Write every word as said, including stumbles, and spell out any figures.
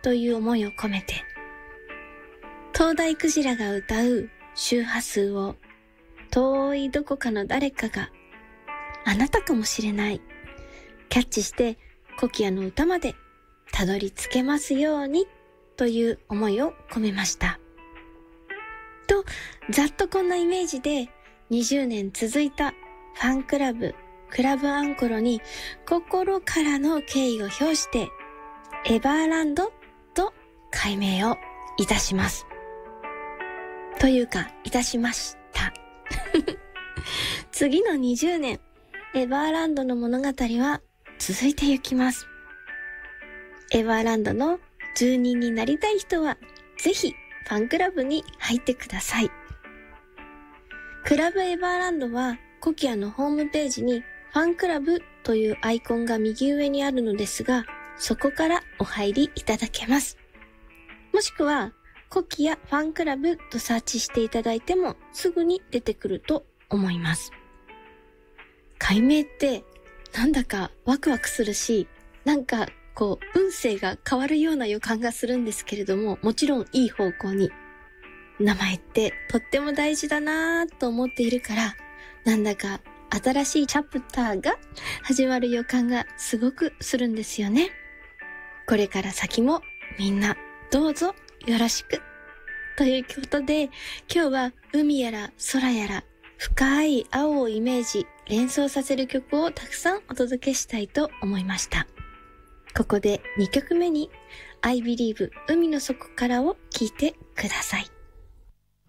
という思いを込めて、灯台クジラが歌う周波数を遠いどこかの誰かが、あなたかもしれない、キャッチしてコキアの歌までたどり着けますようにという思いを込めました。と、ざっとこんなイメージでにじゅうねん続いたファンクラブ、クラブアンコロに心からの敬意を表してエバーランドと改名をいたします。というか、いたしました。次のにじゅうねん、エバーランドの物語は続いていきます。エバーランドの住人になりたい人は、ぜひファンクラブに入ってください。クラブエバーランドは、コキアのホームページにファンクラブというアイコンが右上にあるのですが、そこからお入りいただけます。もしくは、コキアファンクラブとサーチしていただいてもすぐに出てくると思います。改名ってなんだかワクワクするし、なんかこう運勢が変わるような予感がするんですけれども、もちろんいい方向に。名前ってとっても大事だなぁと思っているから、なんだか新しいチャプターが始まる予感がすごくするんですよね。これから先もみんなどうぞよろしく。ということで、今日は海やら空やら深い青をイメージ、連想させる曲をたくさんお届けしたいと思いました。ここでにきょくめに I Believe 海の底からを聴いてください。